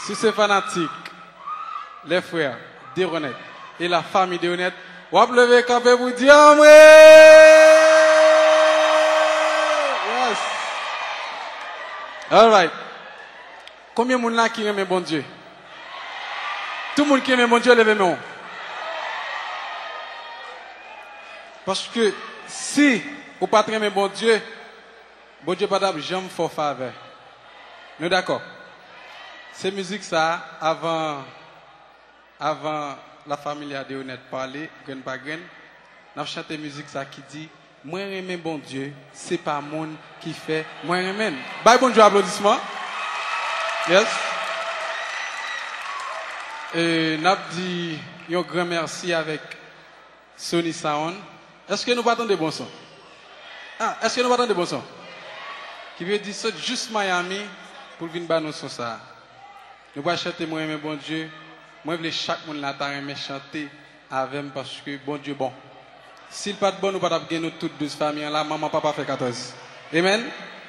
Si c'est fanatique, les frères d'Honnête et la famille d'Honnête, on va lever camper pour dire Amré! Yes! All right. Combien de monde là qui aime bon Dieu? Tout le monde qui aime bon Dieu, levez moi. Parce que si vous ne pas aimer bon Dieu pas jamais faire faveur. Nous d'accord? C'est musique ça avant la famille de Honnête parler, grain par grain. Nous chanté musique ça qui dit moi aimer bon Dieu, c'est pas monde qui fait moi aimer. Bye bon Dieu applaudissements. Yes. Et n'a dit un grand merci avec Sony Sound. Est-ce que nous battons des bons sons? Ah, est-ce que nous battons des bons sons? Qui veut dire ça juste Miami pour venir battre nos sons ça. Nous allons chanter moi aimer bon Dieu. Moi je veux chaque monde là aimer chanter avec moi parce que bon Dieu bon. S'il pas de bon nous pas gagner nous toutes 12 familles là, maman papa fait 14. Amen.